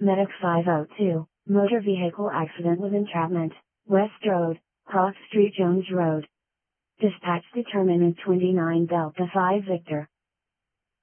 Medic 502, motor vehicle accident with entrapment, West Road, Cross Street Jones Road. Dispatch determinant 29 Delta 5 Victor.